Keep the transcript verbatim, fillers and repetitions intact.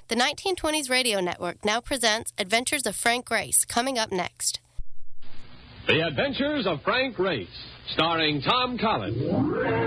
The nineteen twenties Radio Network now presents Adventures of Frank Race, coming up next. The Adventures of Frank Race, starring Tom Collins.